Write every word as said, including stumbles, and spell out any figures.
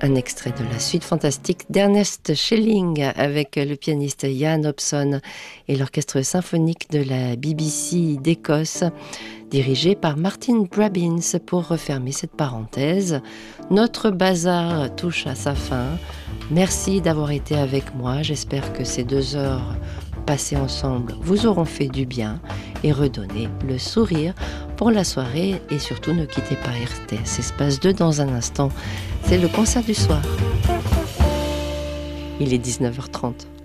Un extrait de la suite fantastique d'Ernest Schelling avec le pianiste Jan Hobson et l'orchestre symphonique de la B B C d'Écosse, dirigé par Martin Brabbins. Pour refermer cette parenthèse, notre bazar touche à sa fin. Merci d'avoir été avec moi. J'espère que ces deux heures passées ensemble vous auront fait du bien et redonné le sourire pour la soirée. Et surtout, ne quittez pas R T S Espace deux dans un instant. C'est le concert du soir. Il est dix-neuf heures trente.